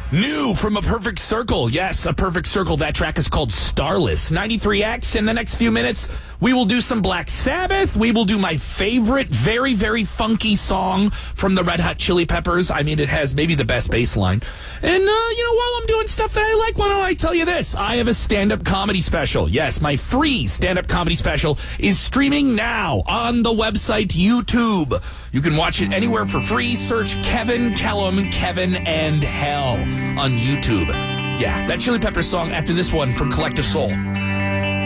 New from A Perfect Circle. Yes, A Perfect Circle. That track is called Starless. 93X. In the next few minutes, we will do some Black Sabbath. We will do my favorite, very, very funky song from the Red Hot Chili Peppers. I mean, it has maybe the best bass line. And, while I'm doing stuff that I like, why don't I tell you this? I have a stand-up comedy special. Yes, my free stand-up comedy special is streaming now on the website YouTube. You can watch it anywhere for free. Search Kevin Kellum, Kevin and Hell on YouTube. Yeah, that Chili Pepper song after this one from Collective Soul.